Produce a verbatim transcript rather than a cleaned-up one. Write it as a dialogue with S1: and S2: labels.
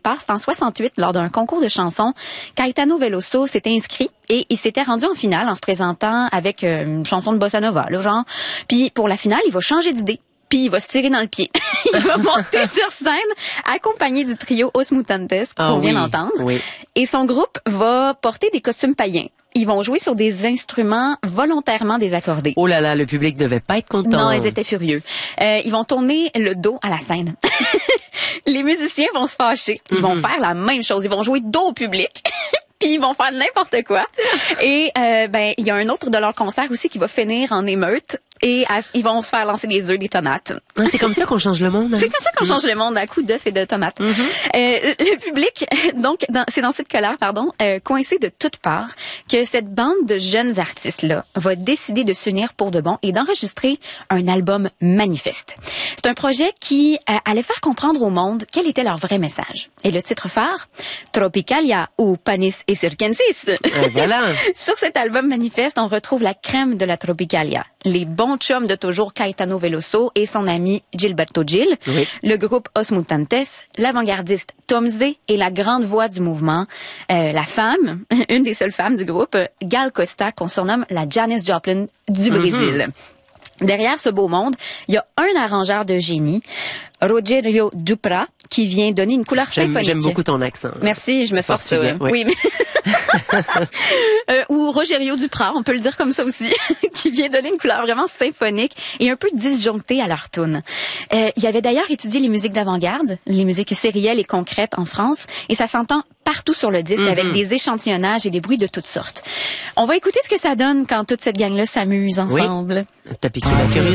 S1: départ, c'est en soixante-huit, lors d'un concours de chansons. Caetano Veloso s'était inscrit et il s'était rendu en finale en se présentant avec euh, une chanson de bossa nova, là, genre. Puis pour la finale, il va changer d'idée. Puis il va se tirer dans le pied. Il va monter sur scène, accompagné du trio Os Mutantes, qu'on
S2: ah,
S1: vient
S2: oui,
S1: d'entendre.
S2: Oui.
S1: Et son groupe va porter des costumes païens. Ils vont jouer sur des instruments volontairement désaccordés.
S2: Oh là là, le public ne devait pas être content.
S1: Non, ils étaient furieux. Euh, ils vont tourner le dos à la scène. Les musiciens vont se fâcher. Ils mm-hmm. vont faire la même chose. Ils vont jouer dos au public. Puis ils vont faire n'importe quoi. Et euh, ben il y a un autre de leurs concerts aussi qui va finir en émeute. Et à, ils vont se faire lancer des œufs, des tomates.
S2: Ah, c'est comme ça qu'on change le monde. Hein?
S1: C'est comme ça qu'on mmh. change le monde, à coups d'œufs et de tomates. Mmh. Euh, le public, donc, dans, c'est dans cette colère, pardon, euh, coincé de toutes parts, que cette bande de jeunes artistes-là va décider de s'unir pour de bon et d'enregistrer un album manifeste. C'est un projet qui euh, allait faire comprendre au monde quel était leur vrai message. Et le titre phare, Tropicalia ou Panis et Circensis.
S2: Euh, voilà.
S1: Sur cet album manifeste, on retrouve la crème de la Tropicalia. Les bons chums de toujours Caetano Veloso et son ami Gilberto Gil, oui. le groupe Os Mutantes, l'avant-gardiste Tom Zé et la grande voix du mouvement, euh, la femme, une des seules femmes du groupe, Gal Costa, qu'on surnomme la Janis Joplin du Brésil. Mm-hmm. Derrière ce beau monde, il y a un arrangeur de génie, Rogério Duprat, qui vient donner une couleur
S2: j'aime,
S1: symphonique.
S2: J'aime beaucoup ton accent.
S1: Merci, je me force.
S2: Euh,
S1: oui. oui mais euh, ou Rogério Duprat, on peut le dire comme ça aussi, qui vient donner une couleur vraiment symphonique et un peu disjonctée à leur tune. Euh, il avait d'ailleurs étudié les musiques d'avant-garde, les musiques sérielles et concrètes en France, et ça s'entend partout sur le disque mm-hmm. avec des échantillonnages et des bruits de toutes sortes. On va écouter ce que ça donne quand toute cette gang-là s'amuse ensemble.
S2: Oui. T'as piqué la curiosité.